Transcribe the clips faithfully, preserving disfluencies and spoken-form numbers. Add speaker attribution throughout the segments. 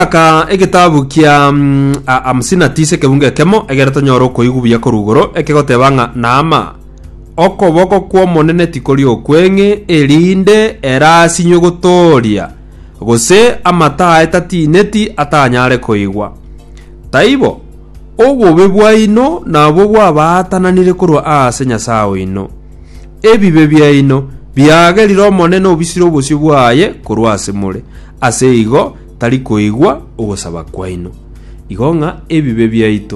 Speaker 1: Aka egitabu kia hamsini na tisa kebunge kemo egereta nyoro koigubuya korugoro ekegotebanga nama okoboko kwa monene tikori okwenge erinde erasi nyogotoria gose amata etatineti atanyare koigwa taibo obobe bwaino nabo bwabatananire korwa ase nyasao ino ebibe byaino byageriro monene obisiro obosio bwaye korwa ase mure ase igo tari koigwa ogosaba kwaino igonga ebibe byaito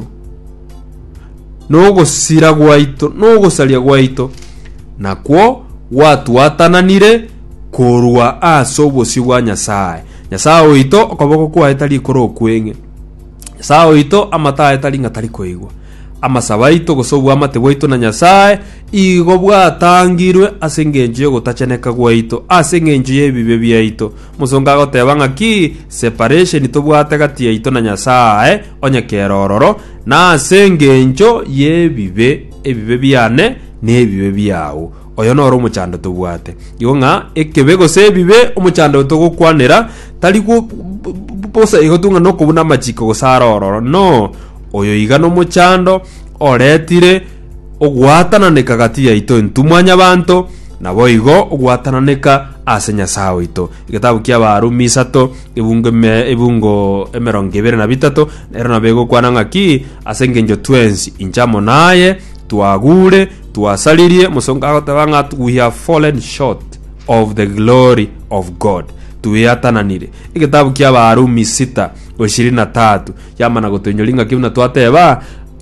Speaker 1: no gosira gwaito no gosaria gwaito nakwo watu watananire korwa aso obosio bwa nyasaye nyasaye oito okoboko kwa etari koro kwenge nyasaye oito amata etari ngatari koigwa amasaba ito gosobwa amate bwaito na nyasaye igo bwatangirwe asengenje yo gotacheneka gwaito asengenje yebibe byaito musonga gotebanga ki separation to bwatagati yaito na nyasaye onyekerororo na asengenjo yebibe ebibe byane nebibe byawo oyo noro muchando to bwate igonga ekebego sebibe omuchando to gukwanira tari ku posa igotunga no kubuna machiko gosarororo no oyo igano muchando oretire ogwatananeka gati yaito ntumwanya bantu nabo igo ogwatananeka ase nyasaye ito igitabu kia Barumi sato ibungo me ibungo emerongo ibere na bitatu ero nabego kwananga ki asengenjo twensi inchamo naye tuagure tuasalirie musonga gotabanga we have fallen short of the glory of God tuyatananire igitabu kia Barumi sita ishirini na tatu yamana gotonyolinga kimna twateba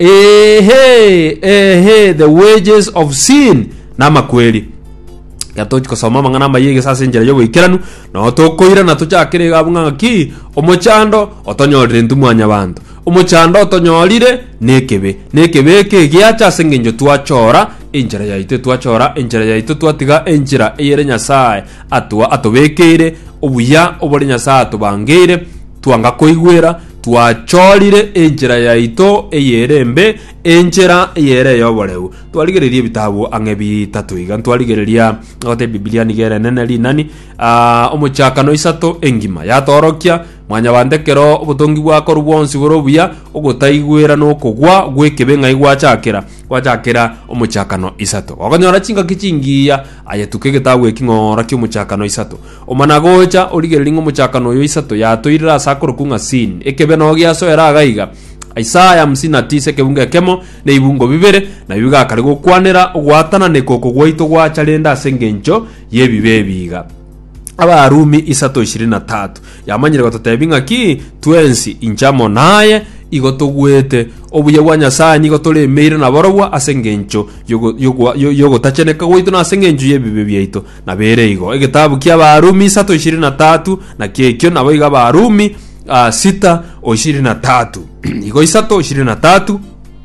Speaker 1: ehe ehe the wages of sin nama kweli gatochi kosoma mangana mayege sasa njera yo wikiranu no tokoira na tuchakire gabunga ki omochando otonyorire ntumwanya bantu omochando otonyorire nekebe nekebe ke giacha sengenjo twachora injira yaite twachora injira yaite twatiga injira eyere nyasaye atwa atobekere obuya obore nyasaye tubangire twanga koigwera twachorire enjira yaito eyerembe enjira eyere yoborewu twaligereria bitabu angebi tatu iga twaligereria ote biblia nigere nene linani a uh, omuchakano isato engima yatorokia mwanya bandekero obutongi bwako rubonsi borobuya ogotaigwera no kugwa gwekebe ngai gwachakira gwachakira omuchakano isato ogonyora chinga kichingia ayetuke gitabu ekingora kyo omuchakano isato omanagocha oligereria omuchakano yo isato yatoirira sakoro kunga sin ekebe no giaso era gaiga Isaya hamsini na tisa kebunge kemo ne ibungo bibere na biga kari gukwanira ogwatana ne koko gwaito gwacharenda asengenjo yebibe biga Abarumi isato ishirini na tatu yamanyire gototebinga ki twensi inchamo naye igotogwete obuye bwa nyasaye nigo tolemeire na borobwa asengenjo yogo yogo yogo tacheneka gwaito na asengenjo yebibe byaito na bere igo egitabu kia Barumi isato ishirini na tatu na kekyo nabo iga Barumi Uh, sita o ishirini na tatu igo isato ishirini na tatu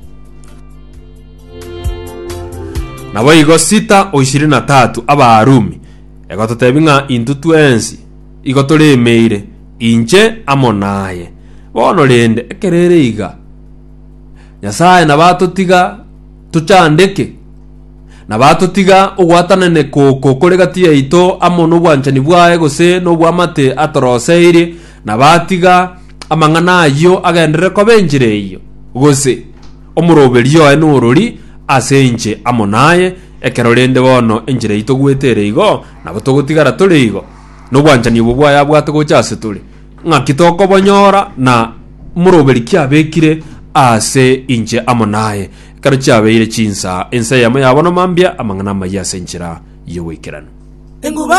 Speaker 1: nabo igo sita o ishirini na tatu Abarumi ego totebinga into twensi igo tolemeire inche amonaye bono rende ekerere iga nyasaye nabatotiga tuchandeke nabatotiga ogwatanane koko koregati yaito amono bwanchani bwae gose no bwamate atoroseire nabatiga amangana yo agendere ko benjire iyo gose omuroberio eno ururi asenje amonaye ekerorende bono enjire ito gwetere igo nabo togotigara tole igo no bwanchani bwo ya bwato gochase tole ngakitoko bonyora na muroberi kyabekire ase inje amonaye karo cyabeire chinsa ensa yamo yabono mambia amangana mayasenjira yo wekerano.